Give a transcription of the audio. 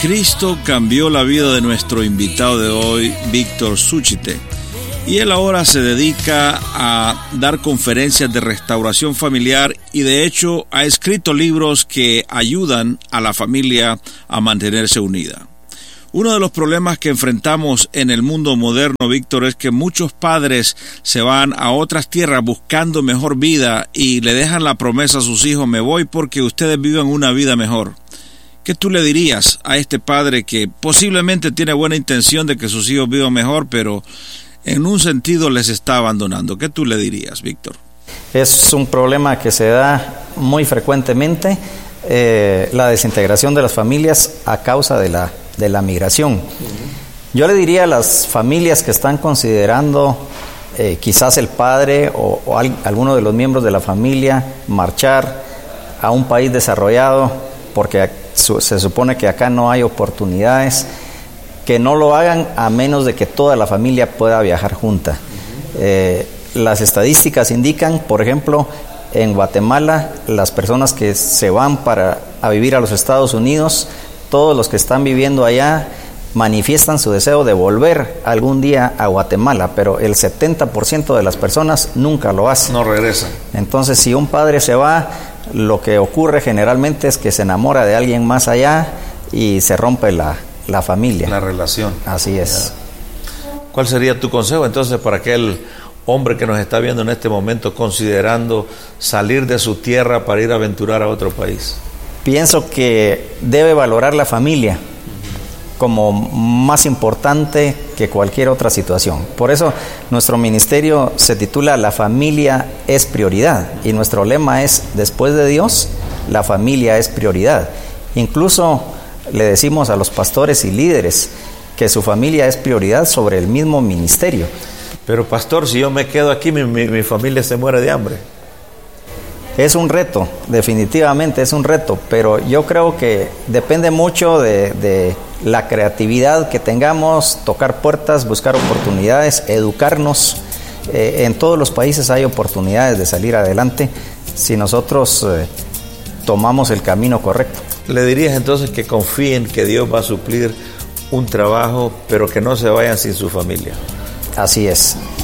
Cristo cambió la vida de nuestro invitado de hoy, Víctor Súchite, y él ahora se dedica a dar conferencias de restauración familiar y de hecho ha escrito libros que ayudan a la familia a mantenerse unida. Uno de los problemas que enfrentamos en el mundo moderno, Víctor, es que muchos padres se van a otras tierras buscando mejor vida y le dejan la promesa a sus hijos: me voy porque ustedes vivan una vida mejor. ¿Qué tú le dirías a este padre que posiblemente tiene buena intención de que sus hijos vivan mejor, pero en un sentido les está abandonando? ¿Qué tú le dirías, Víctor? Es un problema que se da muy frecuentemente, la desintegración de las familias a causa de la migración. Yo le diría a las familias que están considerando quizás el padre o alguno de los miembros de la familia marchar a un país desarrollado porque se supone que acá no hay oportunidades, que no lo hagan a menos de que toda la familia pueda viajar junta. Las estadísticas indican, por ejemplo, en Guatemala, las personas que se van a vivir a los Estados Unidos, todos los que están viviendo allá manifiestan su deseo de volver algún día a Guatemala, pero el 70% de las personas nunca lo hacen. No regresan. Entonces, si un padre se va, lo que ocurre generalmente es que se enamora de alguien más allá y se rompe la familia. La relación. Así es. ¿Cuál sería tu consejo entonces para aquel hombre que nos está viendo en este momento considerando salir de su tierra para ir a aventurar a otro país? Pienso que debe valorar la familia como más importante que cualquier otra situación. Por eso nuestro ministerio se titula La familia es prioridad, y nuestro lema es: después de Dios, la familia es prioridad. Incluso le decimos a los pastores y líderes que su familia es prioridad sobre el mismo ministerio. Pero pastor, si yo me quedo aquí, mi familia se muere de hambre. Es un reto, definitivamente es un reto, pero yo creo que depende mucho de la creatividad que tengamos, tocar puertas, buscar oportunidades, educarnos. En todos los países hay oportunidades de salir adelante si nosotros tomamos el camino correcto. ¿Le dirías entonces que confíen que Dios va a suplir un trabajo, pero que no se vayan sin su familia? Así es.